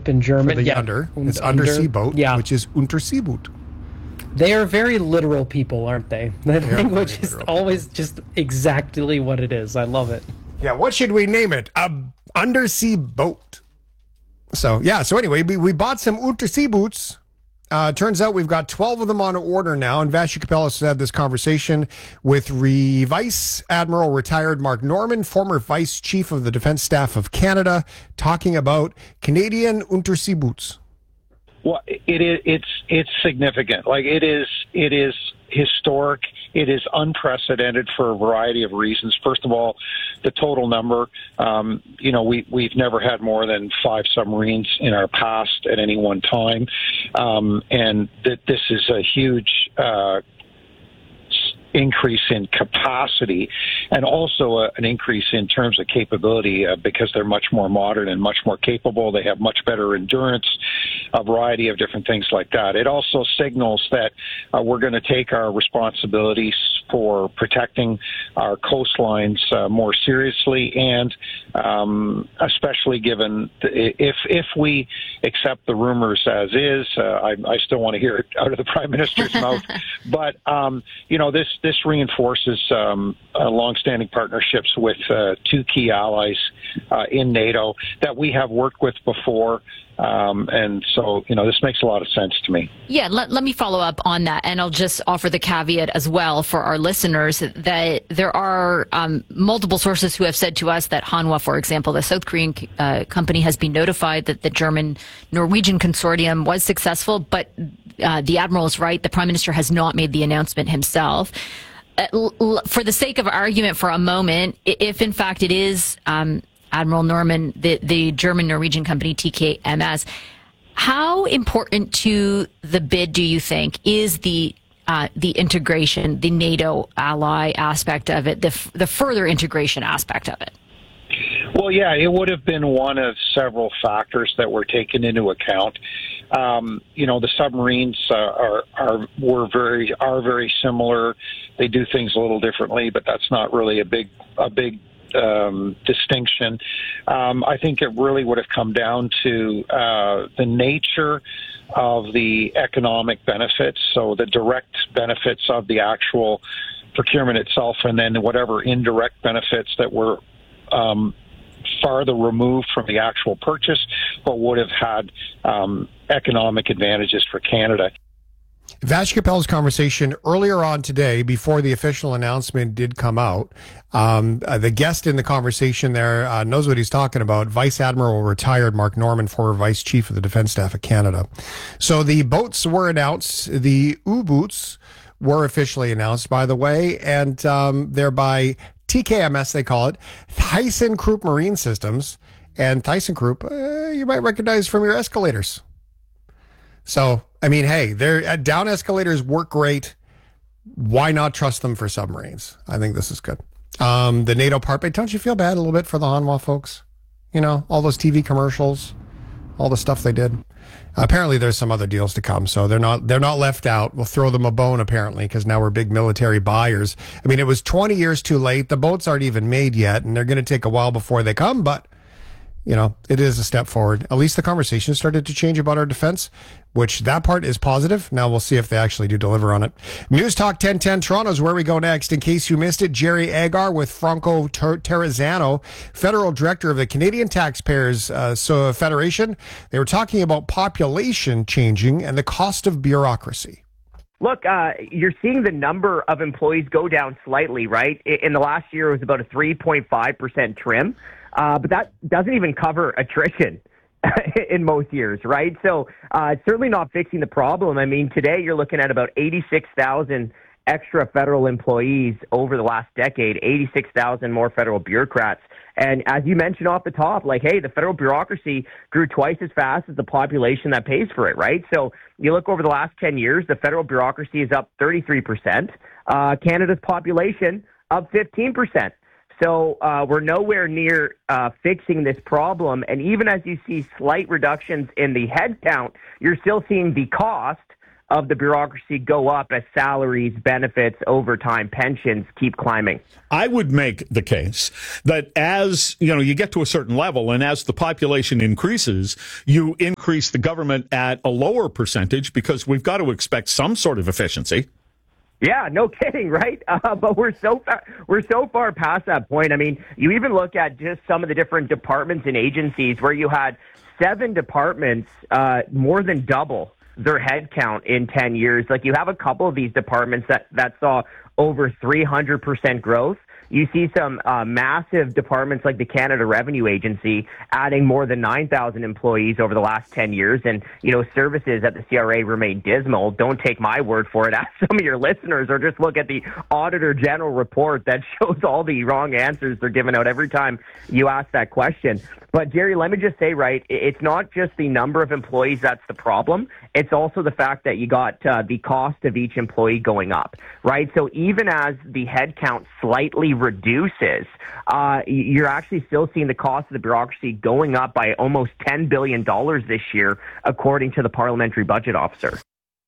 up in German. For the under. It's undersea boat, which is Unterseeboot. They are very literal people, aren't they? The language is always just exactly what it is. I love it. Yeah, what should we name it? A undersea boat. So anyway, we bought some Unterseeboots. Turns out we've got 12 of them on order now, and Vassy Kapelos had this conversation with Vice Admiral retired Mark Norman, former Vice Chief of the Defense Staff of Canada, talking about Canadian Unterseeboots. Well, it's significant. Like it is historic. It is unprecedented for a variety of reasons. First of all, the total number. We've never had more than 5 submarines in our past at any one time, and this is a huge increase in capacity and also an increase in terms of capability because they're much more modern and much more capable. They have much better endurance, a variety of different things like that. It also signals that we're going to take our responsibilities for protecting our coastlines more seriously, and especially given if we accept the rumors as is, I still want to hear it out of the Prime Minister's mouth, but this reinforces long-standing partnerships with 2 key allies in NATO that we have worked with before. And so, this makes a lot of sense to me. Yeah, let me follow up on that. And I'll just offer the caveat as well for our listeners that there are multiple sources who have said to us that Hanwha, for example, the South Korean company, has been notified that the German-Norwegian consortium was successful. But the Admiral is right. The Prime Minister has not made the announcement himself. For the sake of argument for a moment, if in fact it is Admiral Norman, the German-Norwegian company TKMS, how important to the bid do you think is the integration, the NATO ally aspect of it, the further integration aspect of it? Well, yeah, it would have been one of several factors that were taken into account. The submarines are very similar. They do things a little differently, but that's not really a big distinction. I think it really would have come down to the nature of the economic benefits, so the direct benefits of the actual procurement itself, and then whatever indirect benefits that were farther removed from the actual purchase, but would have had economic advantages for Canada. Vassy Kapelos' conversation earlier on today, before the official announcement did come out, the guest in the conversation there knows what he's talking about. Vice Admiral retired Mark Norman, former Vice Chief of the Defense Staff of Canada. So the boats were announced. The U-boots were officially announced, by the way, and they're by TKMS, they call it, ThyssenKrupp Marine Systems. And ThyssenKrupp, you might recognize from your escalators. So, I mean, hey, their down escalators work great. Why not trust them for submarines? I think this is good. The NATO part, but don't you feel bad a little bit for the Hanwha folks? All those TV commercials, all the stuff they did. Apparently there's some other deals to come, so they're not left out. We'll throw them a bone, apparently, because now we're big military buyers. I mean, it was 20 years too late. The boats aren't even made yet, and they're going to take a while before they come, but it is a step forward. At least the conversation started to change about our defense, which that part is positive. Now we'll see if they actually do deliver on it. News Talk 1010 Toronto is where we go next. In case you missed it, Jerry Agar with Franco Terrazzano, Federal Director of the Canadian Taxpayers Federation. They were talking about population changing and the cost of bureaucracy. Look, you're seeing the number of employees go down slightly, right? In the last year, it was about a 3.5% trim. But that doesn't even cover attrition in most years, right? So it's certainly not fixing the problem. I mean, today you're looking at about 86,000 extra federal employees over the last decade, 86,000 more federal bureaucrats. And as you mentioned off the top, the federal bureaucracy grew twice as fast as the population that pays for it, right? So you look over the last 10 years, the federal bureaucracy is up 33%. Canada's population up 15%. So we're nowhere near fixing this problem. And even as you see slight reductions in the head count, you're still seeing the cost of the bureaucracy go up as salaries, benefits, overtime, pensions keep climbing. I would make the case that as you get to a certain level and as the population increases, you increase the government at a lower percentage because we've got to expect some sort of efficiency. Yeah, no kidding, right? But we're so far past that point. I mean, you even look at just some of the different departments and agencies where you had 7 departments more than double their headcount in 10 years. Like, you have a couple of these departments that saw over 300% growth. You see some massive departments like the Canada Revenue Agency adding more than 9,000 employees over the last 10 years. And, services at the CRA remain dismal. Don't take my word for it. Ask some of your listeners or just look at the Auditor General report that shows all the wrong answers they're giving out every time you ask that question. But, Jerry, let me just say, right, it's not just the number of employees that's the problem. It's also the fact that you got the cost of each employee going up, right? So even as the headcount slightly reduces, you're actually still seeing the cost of the bureaucracy going up by almost $10 billion this year, according to the parliamentary budget officer.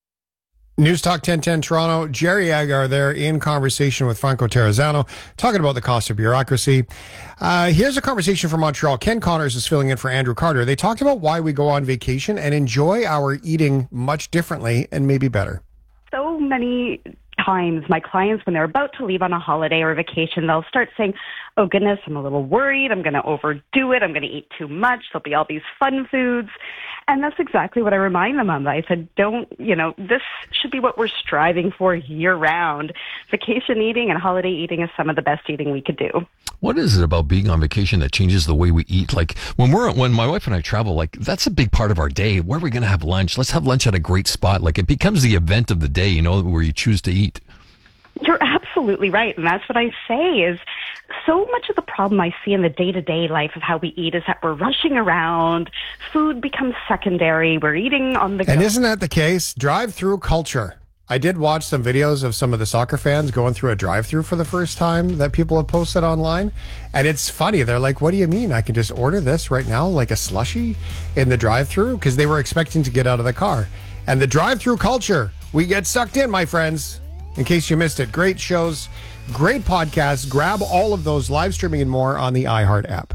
News Talk 1010 Toronto, Jerry Agar there in conversation with Franco Terrazzano, talking about the cost of bureaucracy. Here's a conversation from Montreal. Ken Connors is filling in for Andrew Carter. They talked about why we go on vacation and enjoy our eating much differently and maybe better. So many times my clients, when they're about to leave on a holiday or vacation, they'll start saying, oh goodness, I'm a little worried, I'm going to overdo it, I'm going to eat too much, there'll be all these fun foods. And that's exactly what I remind them of. I said, this should be what we're striving for year-round. Vacation eating and holiday eating is some of the best eating we could do. What is it about being on vacation that changes the way we eat? Like when my wife and I travel, like that's a big part of our day. Where are we going to have lunch? Let's have lunch at a great spot. Like it becomes the event of the day, where you choose to eat. You're absolutely right. And that's what I say is so much of the problem I see in the day-to-day life of how we eat is that we're rushing around. Food becomes secondary. We're eating on the go. And isn't that the case? Drive-through culture. I did watch some videos of some of the soccer fans going through a drive-through for the first time that people have posted online. And it's funny. They're like, what do you mean? I can just order this right now, like a slushie in the drive-through? Because they were expecting to get out of the car. And the drive-through culture, we get sucked in, my friends. In case you missed it, great shows, great podcasts. Grab all of those live streaming and more on the iHeart app.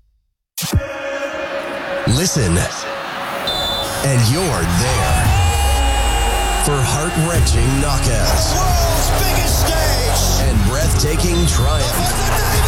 Listen, and you're there for heart-wrenching knockouts, world's biggest stage, and breathtaking triumph.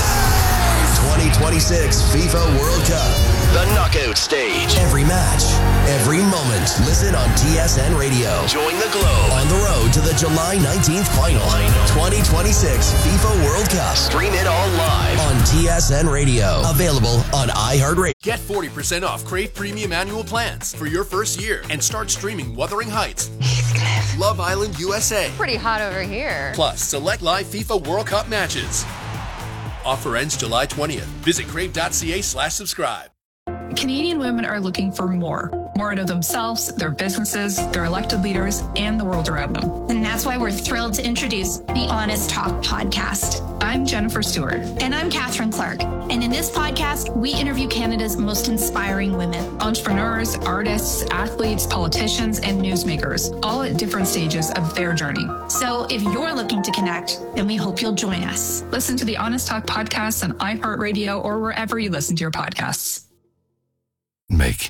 2026 FIFA World Cup. The knockout stage. Every match, every moment. Listen on TSN Radio. Join the globe on the road to the July 19th final. 2026 FIFA World Cup. Stream it all live on TSN Radio. Available on iHeartRadio. Get 40% off Crave Premium Annual Plans for your first year and start streaming Wuthering Heights, Love Island USA. Pretty hot over here. Plus, select live FIFA World Cup matches. Offer ends July 20th. Visit crave.ca/subscribe. Canadian women are looking for more out of themselves, their businesses, their elected leaders, and the world around them. And that's why we're thrilled to introduce the Honest Talk podcast. I'm Jennifer Stewart. And I'm Catherine Clark. And in this podcast, we interview Canada's most inspiring women. Entrepreneurs, artists, athletes, politicians, and newsmakers, all at different stages of their journey. So if you're looking to connect, then we hope you'll join us. Listen to the Honest Talk podcast on iHeartRadio or wherever you listen to your podcasts. Make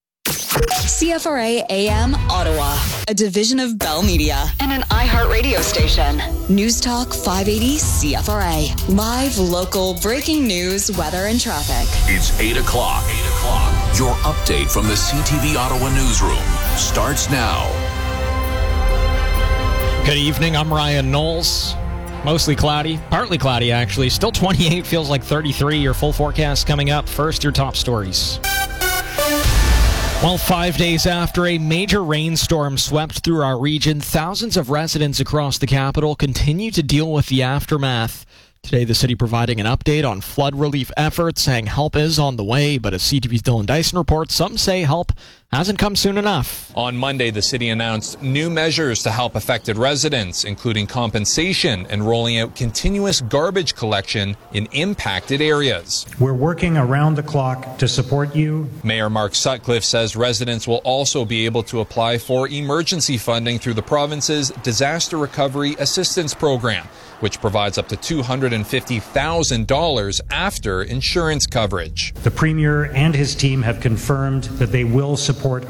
CFRA AM Ottawa, a division of Bell Media and an iHeart radio station. News Talk 580 CFRA. Live, local, breaking news, weather, and traffic. It's 8 o'clock. Your update from the CTV Ottawa newsroom starts now. Good evening. I'm Ryan Knowles. Mostly cloudy, partly cloudy actually. Still 28, feels like 33. Your full forecast coming up. First, your top stories. Well, 5 days after a major rainstorm swept through our region, thousands of residents across the capital continue to deal with the aftermath. Today, the city providing an update on flood relief efforts, saying help is on the way, but as CTV's Dylan Dyson reports, some say help hasn't come soon enough. On Monday, the city announced new measures to help affected residents, including compensation and rolling out continuous garbage collection in impacted areas. We're working around the clock to support you. Mayor Mark Sutcliffe says residents will also be able to apply for emergency funding through the province's Disaster Recovery Assistance Program, which provides up to $250,000 after insurance coverage. The Premier and his team have confirmed that they will support